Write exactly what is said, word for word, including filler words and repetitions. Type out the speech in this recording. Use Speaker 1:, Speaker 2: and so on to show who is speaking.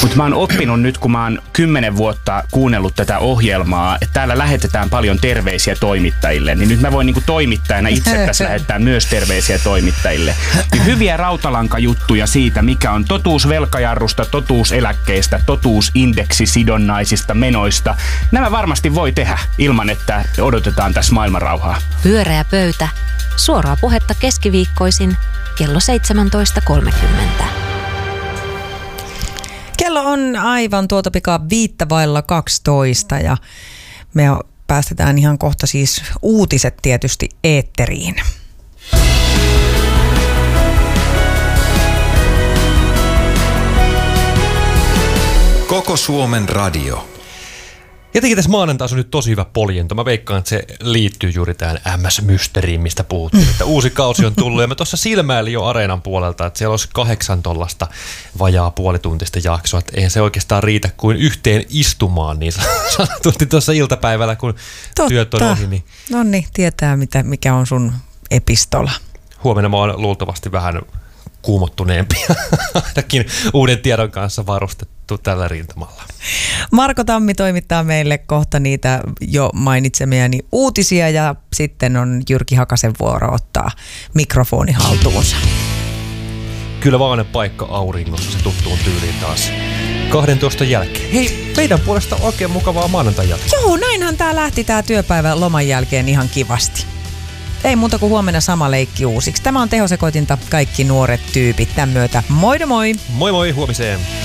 Speaker 1: Mutta mä oon oppinut nyt, kun mä oon kymmenen vuotta kuunnellut tätä ohjelmaa, että täällä lähetetään paljon terveisiä toimittajille, niin nyt mä voin niinku toimittajana itse tässä lähettää myös terveisiä toimittajille. Niin hyviä rautalankajuttuja siitä, mikä on totuus velkajarrusta, totuus eläkkeistä, totuus indeksisidonnaisista menoista. Nämä varmasti voi tehdä ilman, että odotetaan tässä maailmanrauhaa.
Speaker 2: Pyöreä pöytä. Suoraa puhetta keskiviikkoisin kello seitsemäntoista kolmekymmentä.
Speaker 3: Kello on aivan tuota pikaa viittä vailla kaksitoista ja me päästetään ihan kohta siis uutiset tietysti eetteriin.
Speaker 4: Koko Suomen radio.
Speaker 5: Jotenkin tässä maanantaissa on nyt tosi hyvä poljento. Mä veikkaan, että se liittyy juuri tähän M S-mysteriin, mistä puhuttiin. Että uusi kausi on tullut ja mä tuossa silmäilin jo Areenan puolelta, että siellä olisi kahdeksan tollasta vajaa puolituntista jaksoa. Että eihän se oikeastaan riitä kuin yhteen istumaan niin sanotusti tuossa iltapäivällä, kun
Speaker 3: Totta.
Speaker 5: työt on ohi. Niin
Speaker 3: No niin, tietää mitä, mikä on sun epistola.
Speaker 5: huomenna mä oon luultavasti vähän kuumottuneempi, ainakin uuden tiedon kanssa varustettu tällä rintamalla.
Speaker 3: Marko Tammi toimittaa meille kohta niitä jo mainitsemiani uutisia ja sitten on Jyrki Hakasen vuoro ottaa mikrofoni haltuunsa.
Speaker 5: Kyllä vaan paikka auringossa se tuttuun tyyliin taas kahdentoista jälkeen. Hei, meidän puolesta oikein mukavaa maanantai jatkoa.
Speaker 3: Joo, näinhän tää lähti tää työpäivä loman jälkeen ihan kivasti. Ei muuta kuin huomenna sama leikki uusiksi. Tämä on Tehosekoitinta, kaikki nuoret tyypit. Tämän myötä moi moi!
Speaker 5: Moi moi, huomiseen!